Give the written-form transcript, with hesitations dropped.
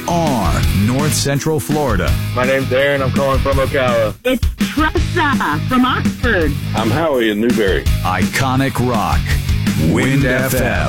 are North Central Florida. My name's Aaron. I'm calling from Ocala. It's Tressa from Oxford. I'm Howie in Newberry. Iconic rock. Wind FM.